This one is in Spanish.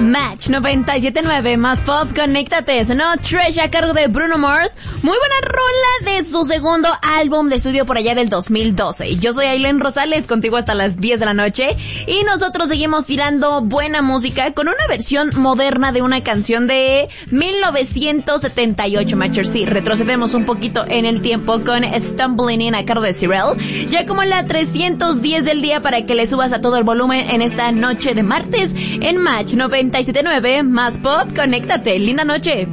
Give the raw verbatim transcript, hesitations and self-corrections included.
Match noventa y siete punto nueve más pop, conéctate. Sonó Treasure a cargo de Bruno Mars. Muy buena rola de su segundo álbum de estudio por allá del dos mil doce. Yo soy Aileen Rosales, contigo hasta las diez de la noche. Y nosotros seguimos tirando buena música con una versión moderna de una canción de mil novecientos setenta y ocho, Matcher. Sí, retrocedemos un poquito en el tiempo con Stumbling In a cargo de Cyrell. Ya como la trescientos diez del día para que le subas a todo el volumen en esta noche de martes en Match noventa y siete punto nueve más pop, conéctate. Linda noche.